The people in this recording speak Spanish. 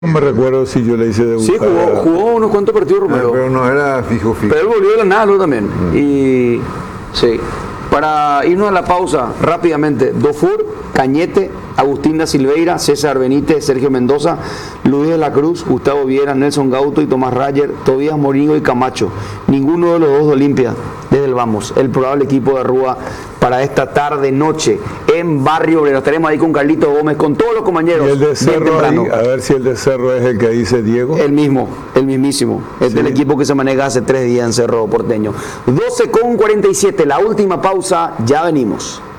No me recuerdo si yo le hice Sí, debutar. jugó unos cuantos partidos Romero. Pero no era fijo. Pero él volvió de la nada luego también. Y sí. Para irnos a la pausa rápidamente, Dofur, Cañete, Agustín da Silveira, César Benítez, Sergio Mendoza, Luis de la Cruz, Gustavo Viera, Nelson Gauto y Tomás Rayer, Tobías Moringo y Camacho. Ninguno de los dos de Olimpia, desde el Vamos, el probable equipo de Rúa para esta tarde-noche en Barrio Obrero. Estaremos ahí con Carlito Gómez, con todos los compañeros. Y el de bien Cerro temprano. ahí, a ver si el de Cerro es el que dice Diego. El mismo, el mismísimo. Es del equipo que se maneja hace 3 días en Cerro Porteño. 12:47, la última pausa, ya venimos.